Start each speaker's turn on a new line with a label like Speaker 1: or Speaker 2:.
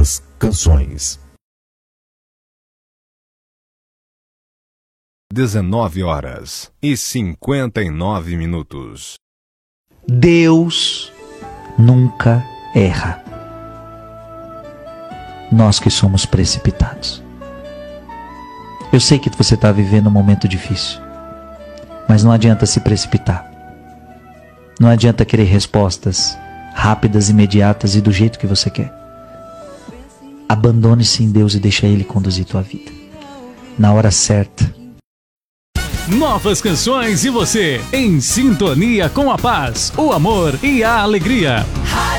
Speaker 1: Novas Canções. 19h59.
Speaker 2: Deus nunca erra. Nós que somos precipitados. Eu sei que você está vivendo um momento difícil, mas não adianta se precipitar. Não adianta querer respostas rápidas, imediatas e do jeito que você quer. Abandone-se em Deus e deixa Ele conduzir tua vida. Na hora certa.
Speaker 3: Novas canções e você, em sintonia com a paz, o amor e a alegria.